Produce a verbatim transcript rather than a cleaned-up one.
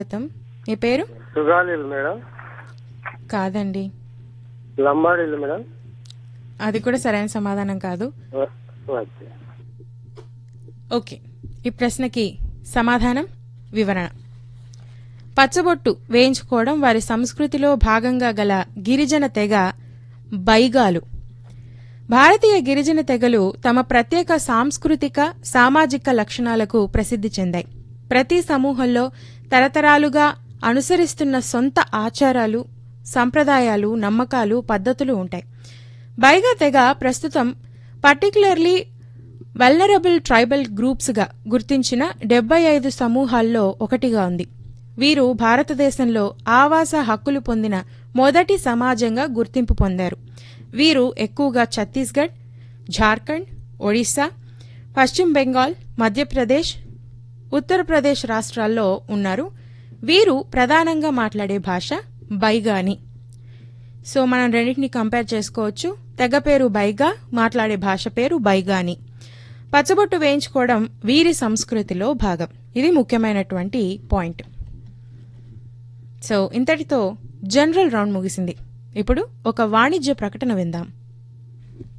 స్వాగతం. మీ పేరు? సుగాలిల్ మేడం. కాదండి. లంబాడిల్ మేడం. అది కూడా సరైన సమాధానం కాదు. ఓకే. ఓకే, ఈ ప్రశ్నకి సమాధానం వివరణ. పచ్చబొట్టు వేయించుకోవడం వారి సంస్కృతిలో భాగంగా గల గిరిజన తెగ బైగాలు. భారతీయ గిరిజన తెగలు తమ ప్రత్యేక సాంస్కృతిక సామాజిక లక్షణాలకు ప్రసిద్ధి చెందాయి. ప్రతి సమూహంలో తరతరాలుగా అనుసరిస్తున్న సొంత ఆచారాలు, సంప్రదాయాలు, నమ్మకాలు, పద్ధతులు ఉంటాయి. బైగా తెగ ప్రస్తుతం పర్టిక్యులర్లీ వల్నరబుల్ ట్రైబల్ గ్రూప్స్గా గుర్తించిన డెబ్బై ఐదు సమూహాల్లో ఒకటిగా ఉంది. వీరు భారతదేశంలో ఆవాస హక్కులు పొందిన మొదటి సమాజంగా గుర్తింపు పొందారు. వీరు ఎక్కువగా ఛత్తీస్గఢ్, ఝార్ఖండ్, ఒడిశా, పశ్చిమ బెంగాల్, మధ్యప్రదేశ్, ఉత్తరప్రదేశ్ రాష్ట్రాల్లో ఉన్నారు. వీరు ప్రధానంగా మాట్లాడే భాష బైగాని. సో మనం రెండింటిని కంపేర్ చేసుకోవచ్చు. తెగ పేరు బైగా, మాట్లాడే భాష పేరు బైగాని. పచ్చబొట్టు వేయించుకోవడం వీరి సంస్కృతిలో భాగం. ఇది ముఖ్యమైనటువంటి పాయింట్. సో ఇంతటితో జనరల్ రౌండ్ ముగిసింది. ఇప్పుడు ఒక వాణిజ్య ప్రకటన విందాం.